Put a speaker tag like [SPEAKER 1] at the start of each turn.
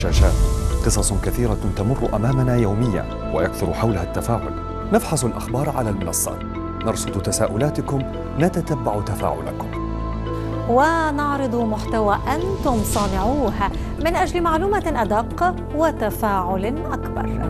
[SPEAKER 1] شاشات. قصص كثيرة تمر أمامنا يوميا ويكثر حولها التفاعل. نفحص الأخبار على المنصات، نرصد تساؤلاتكم، نتتبع تفاعلكم،
[SPEAKER 2] ونعرض محتوى أنتم صانعوه من أجل معلومة أدق وتفاعل أكبر.